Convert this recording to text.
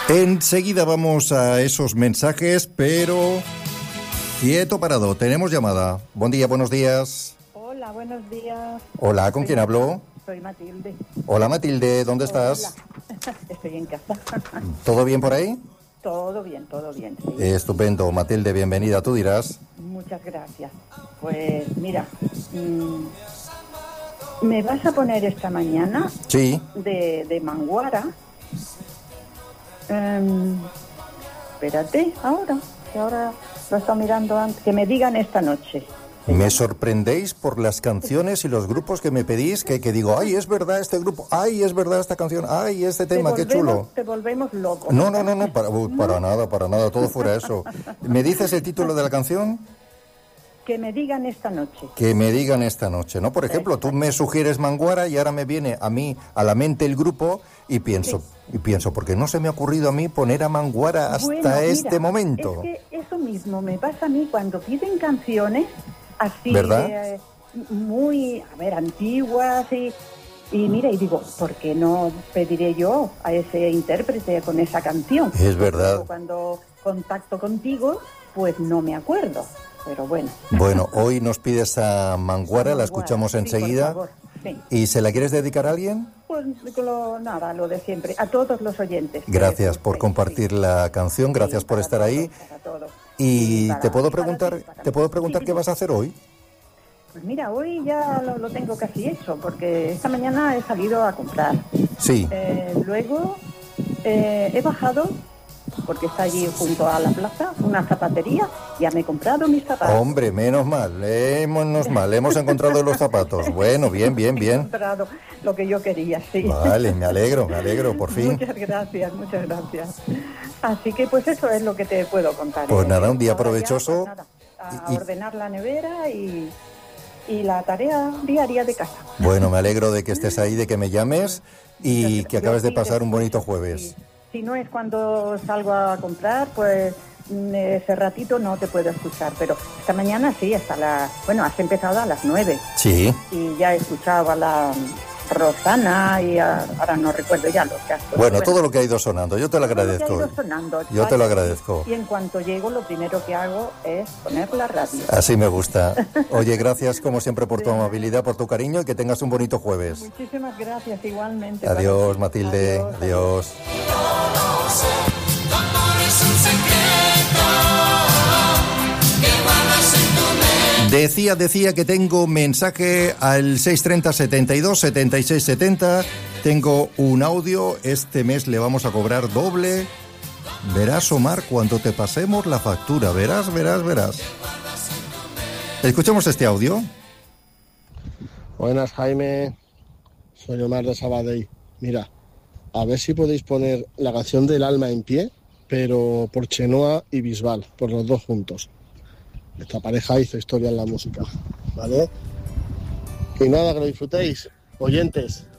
Enseguida vamos a esos mensajes, pero quieto parado, tenemos llamada. Buen día, buenos días. Hola, buenos días. Hola, ¿con quién hablo? Soy Matilde. Hola Matilde, ¿dónde estás? Estoy en casa. ¿Todo bien por ahí? Todo bien, sí. Estupendo, Matilde, bienvenida, tú dirás. Muchas gracias. Pues mira, me vas a poner esta mañana Sí. de Manguara. Espérate, que ahora lo está mirando antes, que me digan esta noche. Me sorprendéis por las canciones y los grupos que me pedís, que digo, ay, es verdad este grupo, ay, es verdad esta canción, ay, este tema, qué chulo. Te volvemos locos. No, para nada, todo fuera eso. ¿Me dices el título de la canción? Que me digan esta noche. Que me digan esta noche, ¿no? Por ejemplo, tú me sugieres Manguara y ahora me viene a mí a la mente el grupo y pienso, ¿por qué no se me ha ocurrido a mí poner a Manguara hasta este momento? Es que eso mismo me pasa a mí cuando piden canciones así, ¿verdad? Muy, antiguas y mira, y digo, ¿por qué no pediré yo a ese intérprete con esa canción? Es verdad. Pero cuando contacto contigo, pues no me acuerdo. Pero bueno. Bueno, hoy nos pides a Manguara, la escuchamos enseguida. Por favor, sí. ¿Y se la quieres dedicar a alguien? Pues lo de siempre, a todos los oyentes. Gracias por compartir la canción, gracias por estar ahí. Para todos. Y te puedo preguntar qué vas a hacer hoy. Pues mira, hoy ya lo tengo casi hecho, porque esta mañana he salido a comprar. Sí. Luego he bajado, porque está allí junto a la plaza, una zapatería, ya me he comprado mis zapatos. Hombre, menos mal, hemos encontrado los zapatos. Bueno, bien. He encontrado lo que yo quería, sí. Vale, me alegro, por fin. Muchas gracias. Así que pues eso es lo que te puedo contar. Pues nada, un día provechoso. Ya, pues nada, a ordenar la nevera y la tarea diaria de casa. Bueno, me alegro de que estés ahí, de que me llames y que acabes de pasar un bonito jueves. Si no es cuando salgo a comprar, pues ese ratito no te puedo escuchar, pero esta mañana sí, has empezado a las 9. Sí. Y ya he escuchado a la Rosana y ahora no recuerdo ya los que has puesto. Bueno, todo lo que ha ido sonando, yo te lo agradezco. Yo te lo agradezco. Y en cuanto llego, lo primero que hago es poner la radio. Así me gusta. Oye, gracias como siempre por tu amabilidad, por tu cariño y que tengas un bonito jueves. Muchísimas gracias, igualmente. Adiós, Matilde. Adiós. Decía que tengo mensaje al 630 72 76 70. Tengo un audio. Este mes le vamos a cobrar doble. Verás, Omar, cuando te pasemos la factura. Verás. Escuchemos este audio. Buenas, Jaime. Soy Omar de Sabadell. Mira, a ver si podéis poner la canción del alma en pie, pero por Chenoa y Bisbal, por los dos juntos. Esta pareja hizo historia en la música, ¿vale? Y nada, que lo disfrutéis, oyentes.